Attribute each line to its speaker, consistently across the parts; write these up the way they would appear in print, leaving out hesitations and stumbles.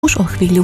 Speaker 1: už o chvíľu.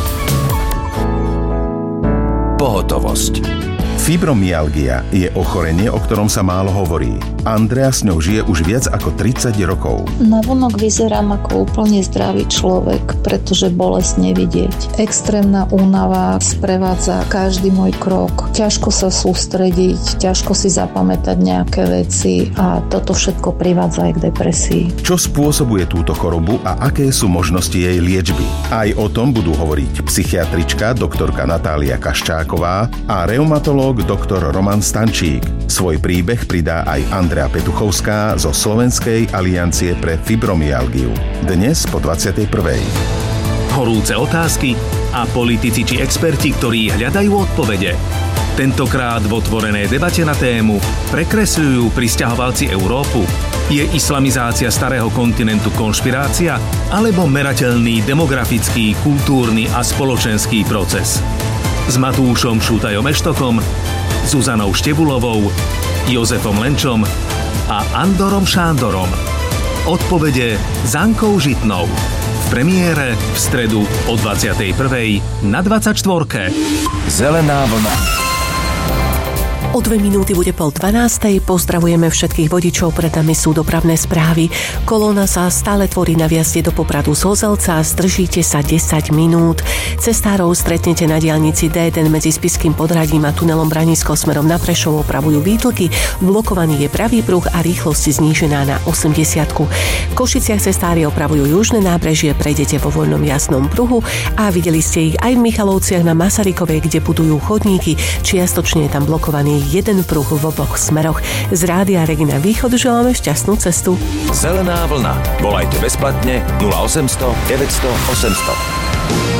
Speaker 2: Pohotovosť.
Speaker 3: Fibromyalgia je ochorenie, o ktorom sa málo hovorí. Andrea s ňou žije už viac ako 30 rokov.
Speaker 4: Navonok vyzerám ako úplne zdravý človek, pretože bolesť nevidieť. Extrémna únava sprevádza každý môj krok. Ťažko sa sústrediť, ťažko si zapamätať nejaké veci a toto všetko privádza aj k depresii.
Speaker 3: Čo spôsobuje túto chorobu a aké sú možnosti jej liečby? Aj o tom budú hovoriť psychiatrička doktorka Natália Kaščáková a reumatológ doktor Roman Stančík. Svoj príbeh pridá aj Andrea Petuchovská zo Slovenskej aliancie pre fibromyalgiu. Dnes po 21.
Speaker 5: Horúce otázky a politici či experti, ktorí hľadajú odpovede. Tentokrát v otvorenej debate na tému prekresľujú prisťahovalci Európu? Je islamizácia starého kontinentu konšpirácia alebo merateľný demografický, kultúrny a spoločenský proces? S Matúšom Šútajom Eštokom, Zuzanou Števulovou, Jozefom Lenčom a Andorom Šándorom. Odpovede s Ankou Žitnou. V premiére v stredu o 21. na 24.
Speaker 2: Zelená vlna.
Speaker 1: O 2 minúty bude 11:30. Pozdravujeme všetkých vodičov, pred nami sú dopravné správy. Kolóna sa stále tvorí na vjazde do Popradu z Ozelca, zdržíte sa 10 minút. Cestárov stretnete na diaľnici D1 medzi Spišským Podhradím a tunelom Branisko smerom na Prešov, opravujú výtlky, blokovaný je pravý pruh a rýchlosť znížená na 80. V Košiciach cestári opravujú južné nábrežie, prejdete vo voľnom jasnom pruhu a videli ste ich aj v Michalovciach na Masarykovej, kde budujú chodníky, čiastočne je tam blokovaný jeden pruh v oboch smeroch. Z Rádia Regina Východ želáme šťastnú cestu.
Speaker 2: Zelená vlna. Volajte bezplatne 0800 900 800.